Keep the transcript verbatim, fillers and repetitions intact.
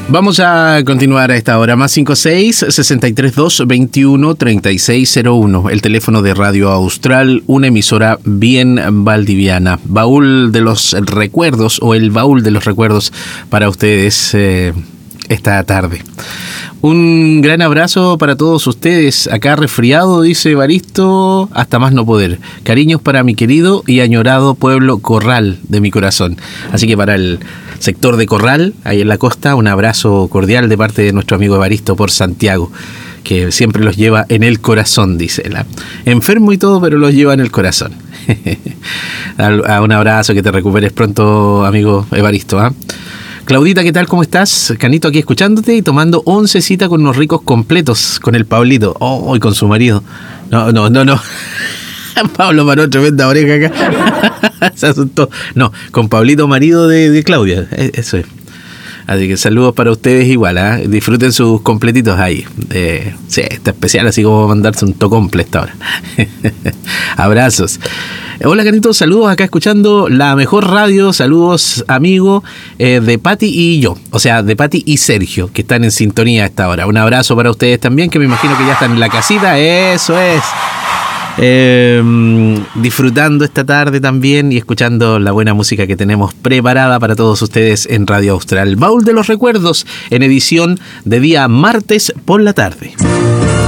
Vamos a continuar a esta hora. Más cinco seis, sesenta y tres dos, veintiuno, treinta y seis cero uno. El teléfono de Radio Austral, una emisora bien valdiviana. Baúl de los recuerdos, o el baúl de los recuerdos para ustedes eh, esta tarde. Un gran abrazo para todos ustedes. Acá resfriado, dice Evaristo, hasta más no poder. Cariños para mi querido y añorado pueblo Corral de mi corazón. Así que para el sector de Corral, ahí en la costa, un abrazo cordial de parte de nuestro amigo Evaristo por Santiago, que siempre los lleva en el corazón, dice él. Enfermo y todo, pero los lleva en el corazón. Un abrazo, que te recuperes pronto, amigo Evaristo, ¿eh? Claudita, ¿qué tal? ¿Cómo estás? Canito aquí escuchándote y tomando oncecita con unos ricos completos con el Pablito. Oh, y con su marido. No, no, no, no. Pablo paró tremenda oreja acá. Se asustó. No, con Pablito, marido de, de Claudia. Eso es. Así que saludos para ustedes igual, ¿eh? Disfruten sus completitos ahí. Eh, sí, está especial, así como mandarse un tocomple esta hora. Abrazos. Hola, Canito, saludos acá escuchando la mejor radio. Saludos, amigo, eh, de Pati y yo. O sea, de Pati y Sergio, que están en sintonía a esta hora. Un abrazo para ustedes también, que me imagino que ya están en la casita. Eso es. Eh, disfrutando esta tarde también y escuchando la buena música que tenemos preparada para todos ustedes en Radio Austral. Baúl de los Recuerdos, en edición de día martes por la tarde.